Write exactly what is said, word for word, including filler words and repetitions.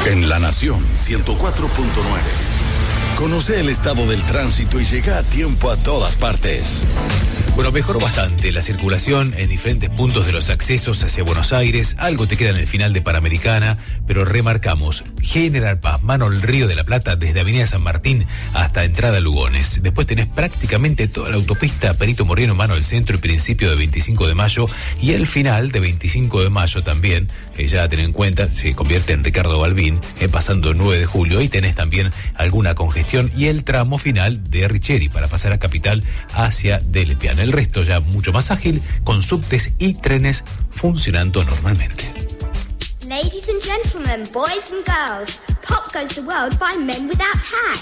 En La Nación ciento cuatro punto nueve. Conoce el estado del tránsito y llega a tiempo a todas partes. Bueno, mejoró bastante la circulación en diferentes puntos de los accesos hacia Buenos Aires. Algo te queda en el final de Panamericana, pero remarcamos General Paz, mano al Río de la Plata, desde Avenida San Martín hasta Entrada Lugones. Después tenés prácticamente toda la autopista Perito Moreno, mano al centro y principio de veinticinco de mayo. Y el final de veinticinco de mayo también, eh, ya ten en cuenta, se convierte en Ricardo Balbín, eh, pasando nueve de julio. Ahí tenés también alguna congestión y el tramo final de Richeri para pasar a Capital hacia Del Piano. El resto ya mucho más ágil, con subtes y trenes funcionando normalmente. Ladies and gentlemen, boys and girls, Pop Goes the World by Men Without Hats.